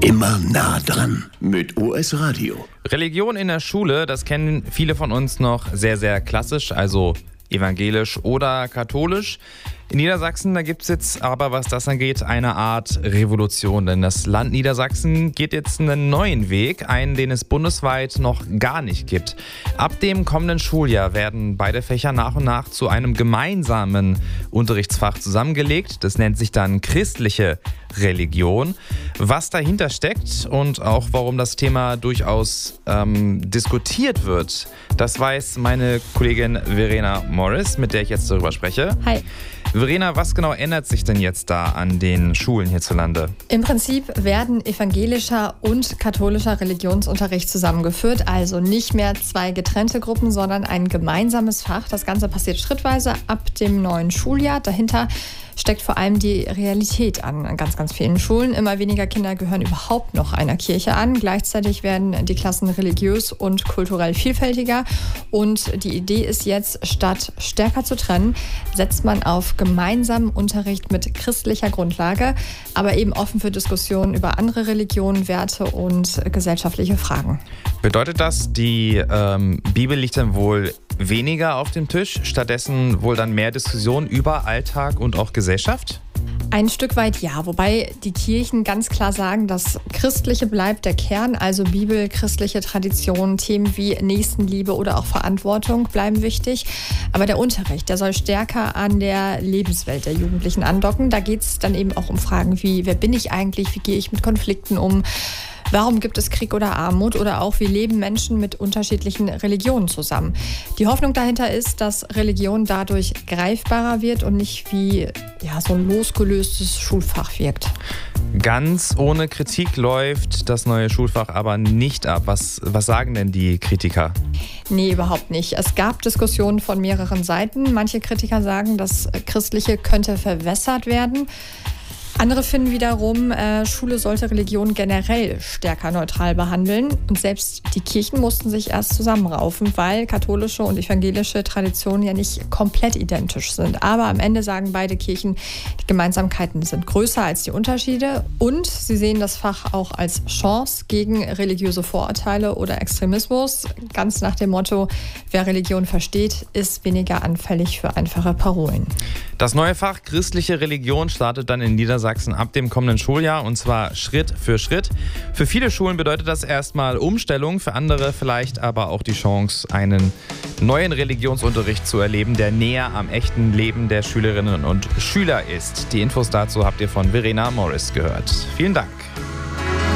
Immer nah dran mit OS Radio. Religion in der Schule, das kennen viele von uns noch sehr, sehr klassisch, also evangelisch oder katholisch. In Niedersachsen, da gibt es jetzt aber, was das angeht, eine Art Revolution. Denn das Land Niedersachsen geht jetzt einen neuen Weg, einen, den es bundesweit noch gar nicht gibt. Ab dem kommenden Schuljahr werden beide Fächer nach und nach zu einem gemeinsamen Unterrichtsfach zusammengelegt. Das nennt sich dann christliche Religion. Was dahinter steckt und auch warum das Thema durchaus diskutiert wird, das weiß meine Kollegin Verena Morris, mit der ich jetzt darüber spreche. Hi. Verena, was genau ändert sich denn jetzt da an den Schulen hierzulande? Im Prinzip werden evangelischer und katholischer Religionsunterricht zusammengeführt. Also nicht mehr zwei getrennte Gruppen, sondern ein gemeinsames Fach. Das Ganze passiert schrittweise ab dem neuen Schuljahr. Dahinter steckt vor allem die Realität an ganz, ganz vielen Schulen. Immer weniger Kinder gehören überhaupt noch einer Kirche an. Gleichzeitig werden die Klassen religiös und kulturell vielfältiger. Und die Idee ist jetzt, statt stärker zu trennen, setzt man auf gemeinsamen Unterricht mit christlicher Grundlage, aber eben offen für Diskussionen über andere Religionen, Werte und gesellschaftliche Fragen. Bedeutet das, die Bibel liegt dann wohl weniger auf dem Tisch, stattdessen wohl dann mehr Diskussion über Alltag und auch Gesellschaft? Ein Stück weit ja, wobei die Kirchen ganz klar sagen, das Christliche bleibt der Kern, also Bibel, christliche Traditionen, Themen wie Nächstenliebe oder auch Verantwortung bleiben wichtig. Aber der Unterricht, der soll stärker an der Lebenswelt der Jugendlichen andocken. Da geht es dann eben auch um Fragen wie, wer bin ich eigentlich, wie gehe ich mit Konflikten um? Warum gibt es Krieg oder Armut oder auch, wie leben Menschen mit unterschiedlichen Religionen zusammen? Die Hoffnung dahinter ist, dass Religion dadurch greifbarer wird und nicht wie so ein losgelöstes Schulfach wirkt. Ganz ohne Kritik läuft das neue Schulfach aber nicht ab. Was sagen denn die Kritiker? Nee, überhaupt nicht. Es gab Diskussionen von mehreren Seiten. Manche Kritiker sagen, das Christliche könnte verwässert werden. Andere finden wiederum, Schule sollte Religion generell stärker neutral behandeln. Und selbst die Kirchen mussten sich erst zusammenraufen, weil katholische und evangelische Traditionen ja nicht komplett identisch sind. Aber am Ende sagen beide Kirchen, die Gemeinsamkeiten sind größer als die Unterschiede. Und sie sehen das Fach auch als Chance gegen religiöse Vorurteile oder Extremismus. Ganz nach dem Motto, wer Religion versteht, ist weniger anfällig für einfache Parolen. Das neue Fach christliche Religion startet dann in Niedersachsen ab dem kommenden Schuljahr und zwar Schritt für Schritt. Für viele Schulen bedeutet das erstmal Umstellung, für andere vielleicht aber auch die Chance, einen neuen Religionsunterricht zu erleben, der näher am echten Leben der Schülerinnen und Schüler ist. Die Infos dazu habt ihr von Verena Morris gehört. Vielen Dank.